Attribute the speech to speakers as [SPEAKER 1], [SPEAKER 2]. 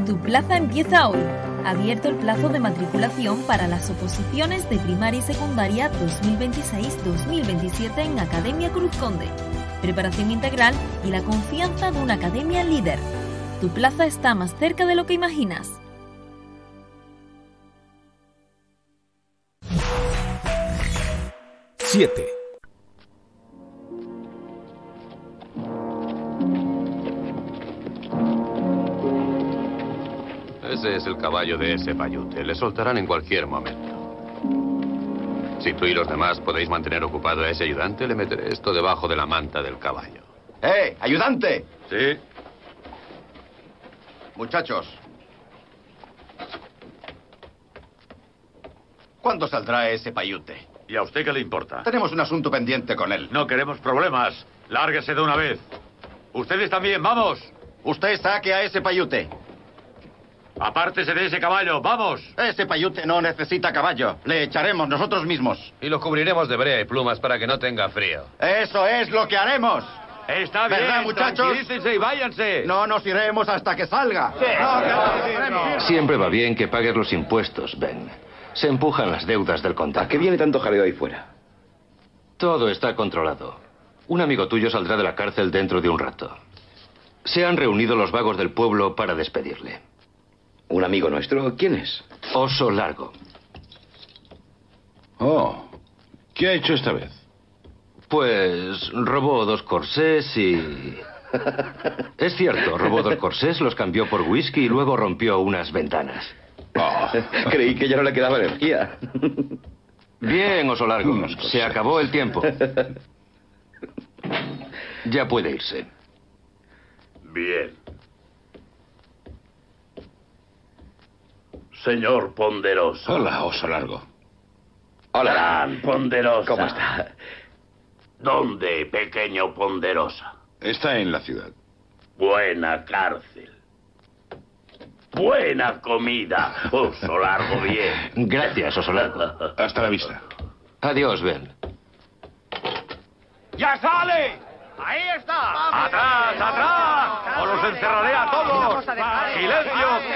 [SPEAKER 1] Tu plaza empieza hoy. Abierto el plazo de matriculación para las oposiciones de primaria y secundaria 2026-2027 en Academia Cruz Conde. Preparación integral y la confianza de una academia líder. Tu plaza está más cerca de lo que imaginas.
[SPEAKER 2] Siete.
[SPEAKER 3] Ese es el caballo de ese payute. Le soltarán en cualquier momento. Si tú y los demás podéis mantener ocupado a ese ayudante, le meteré esto debajo de la manta del caballo.
[SPEAKER 4] ¡Eh, ayudante!
[SPEAKER 3] ¿Sí?
[SPEAKER 4] Muchachos. ¿Cuándo saldrá ese payute?
[SPEAKER 5] ¿Y a usted qué le importa?
[SPEAKER 4] Tenemos un asunto pendiente con él.
[SPEAKER 5] No queremos problemas. Lárguese de una vez. Ustedes también, vamos.
[SPEAKER 4] Usted saque a ese payute.
[SPEAKER 5] Apártese de ese caballo, vamos.
[SPEAKER 4] Ese payute no necesita caballo. Le echaremos nosotros mismos.
[SPEAKER 3] Y lo cubriremos de brea y plumas para que no tenga frío.
[SPEAKER 4] Eso es lo que haremos.
[SPEAKER 5] Está bien,
[SPEAKER 4] ¿verdad, muchachos?
[SPEAKER 5] tranquilícense y váyanse.
[SPEAKER 4] No nos iremos hasta que salga.
[SPEAKER 6] Siempre va bien que pagues los impuestos, Ben. Se empujan las deudas del condado.
[SPEAKER 7] ¿A qué viene tanto jaleo ahí fuera?
[SPEAKER 6] Todo está controlado. Un amigo tuyo saldrá de la cárcel dentro de un rato. Se han reunido los vagos del pueblo para despedirle.
[SPEAKER 7] ¿Un amigo nuestro? ¿Quién es?
[SPEAKER 6] Oso Largo.
[SPEAKER 8] Oh, ¿qué ha hecho esta vez?
[SPEAKER 6] Pues robó 2 corsés y... Es cierto, robó 2 corsés, los cambió por whisky y luego rompió unas ventanas.
[SPEAKER 7] Oh, creí que ya no le quedaba energía.
[SPEAKER 6] Bien, Oso Largo, se acabó el tiempo. Ya puede irse.
[SPEAKER 9] Bien. Señor Ponderosa.
[SPEAKER 8] Hola, Oso Largo.
[SPEAKER 7] Hola.
[SPEAKER 9] Gran Ponderosa.
[SPEAKER 7] ¿Cómo está?
[SPEAKER 9] ¿Dónde, pequeño Ponderosa?
[SPEAKER 8] Está en la ciudad.
[SPEAKER 9] Buena cárcel. Buena comida. Oso Largo, bien.
[SPEAKER 6] Gracias, Oso Largo.
[SPEAKER 8] Hasta la vista.
[SPEAKER 6] Adiós, Ben.
[SPEAKER 5] ¡Ya sale! ¡Ahí está! ¡Atrás, atrás! ¡O los encerraré a todos! ¡Silencio!